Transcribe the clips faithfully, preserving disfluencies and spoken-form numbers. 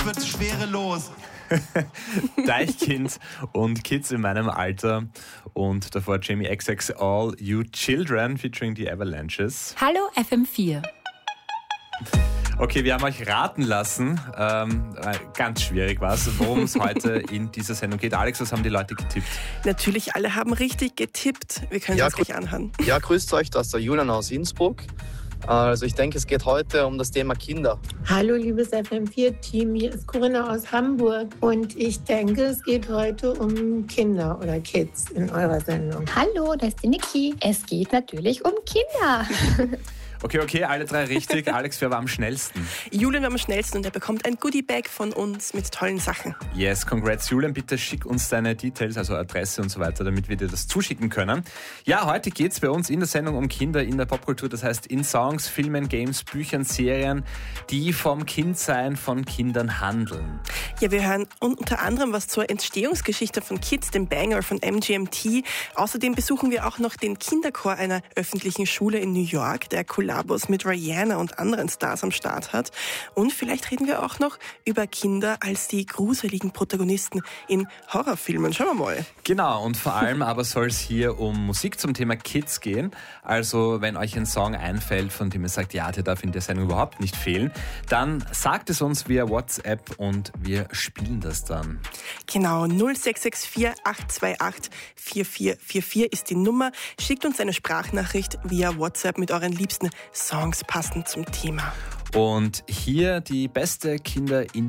wird schwerelos. Deichkind und Kids in meinem Alter und davor Jamie X X All You Children featuring die Avalanches. Hallo F M vier. Okay, wir haben euch raten lassen, ähm, ganz schwierig war es, worum es heute in dieser Sendung geht. Alex, was haben die Leute getippt? Natürlich, alle haben richtig getippt. Wir können ja, es gleich anhören. Ja, grüßt euch, das ist der Julian aus Innsbruck. Also ich denke, es geht heute um das Thema Kinder. Hallo liebes F M vier Team, hier ist Corinna aus Hamburg und ich denke, es geht heute um Kinder oder Kids in eurer Sendung. Hallo, da ist die Niki. Es geht natürlich um Kinder. Okay, okay, alle drei richtig. Alex, wer war am schnellsten? Julian war am schnellsten und er bekommt ein Goodie-Bag von uns mit tollen Sachen. Yes, congrats Julian. Bitte schick uns deine Details, also Adresse und so weiter, damit wir dir das zuschicken können. Ja, heute geht es bei uns in der Sendung um Kinder in der Popkultur. Das heißt in Songs, Filmen, Games, Büchern, Serien, die vom Kindsein von Kindern handeln. Ja, wir hören unter anderem was zur Entstehungsgeschichte von Kids, dem Banger von M G M T. Außerdem besuchen wir auch noch den Kinderchor einer öffentlichen Schule in New York, der Kollabos mit Rihanna und anderen Stars am Start hat. Und vielleicht reden wir auch noch über Kinder als die gruseligen Protagonisten in Horrorfilmen. Schauen wir mal. Genau, und vor allem aber soll es hier um Musik zum Thema Kids gehen. Also wenn euch ein Song einfällt, von dem ihr sagt, ja, der darf in der Sendung überhaupt nicht fehlen, dann sagt es uns via WhatsApp und wir spielen das dann. Genau, null sechs sechs vier acht zwei acht vier vier vier vier ist die Nummer. Schickt uns eine Sprachnachricht via WhatsApp mit euren liebsten Songs passend zum Thema. Und hier die beste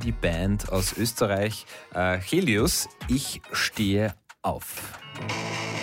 Kinder-Indie-Band aus Österreich, äh, Helios, Ich stehe auf.